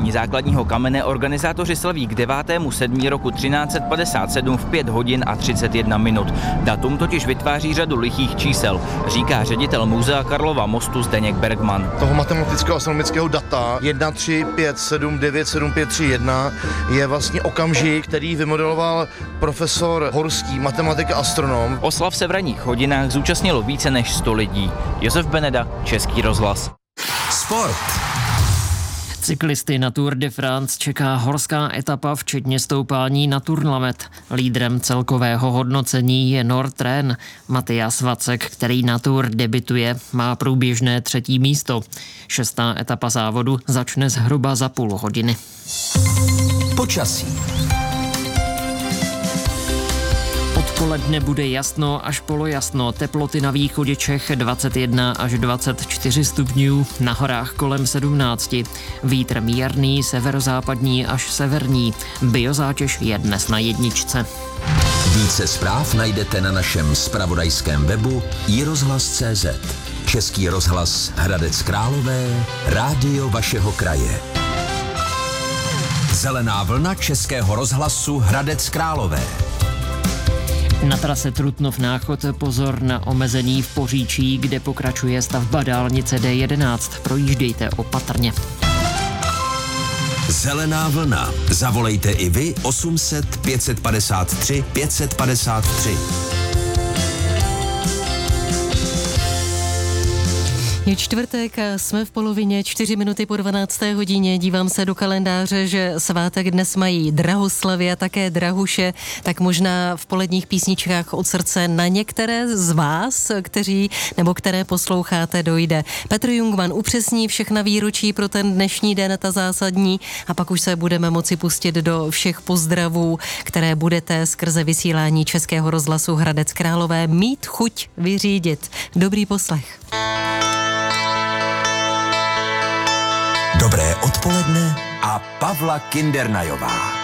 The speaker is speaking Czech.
položení základního kamene organizátoři slaví k 9.7. roku 1357 v 5 hodin a 31 minut. Datum totiž vytváří řadu lichých čísel, říká ředitel Muzea Karlova mostu Zdeněk Bergman. Toho matematického astronomického data 135797531 je vlastně okamžik, který vymodeloval profesor Horský, matematik a astronom. Oslav se v ranních hodinách zúčastnilo více než 100 lidí. Josef Beneda, Český rozhlas. Sport. Cyklisty na Tour de France čeká horská etapa, včetně stoupání na Tourmalet. Lídrem celkového hodnocení je Nordtren. Matyas Vacek, který na Tour debutuje, má průběžné 3. místo. 6. etapa závodu začne zhruba za půl hodiny. Počasí. Odpoledne bude jasno až polojasno, teploty na východě Čech 21 až 24 stupňů, na horách kolem 17. Vítr mírný, severozápadní až severní. Biozátěž je dnes na 1. Více zpráv najdete na našem zpravodajském webu iRozhlas.cz. Český rozhlas Hradec Králové, rádio vašeho kraje. Zelená vlna Českého rozhlasu Hradec Králové. Na trase Trutnov-Náchod pozor na omezení v Poříčí, kde pokračuje stavba dálnice D11. Projíždějte opatrně. Zelená vlna. Zavolejte i vy 800 553 553. Je čtvrtek a jsme v polovině, 4 minuty po 12. hodině. Dívám se do kalendáře, že svátek dnes mají Drahoslavy a také Drahuše, tak možná v poledních písničkách od srdce na některé z vás, které posloucháte, dojde. Petr Jungmann upřesní všechna výročí pro ten dnešní den, ta zásadní, a pak už se budeme moci pustit do všech pozdravů, které budete skrze vysílání Českého rozhlasu Hradec Králové mít chuť vyřídit. Dobrý poslech. Dobré odpoledne a Pavla Kindernajová.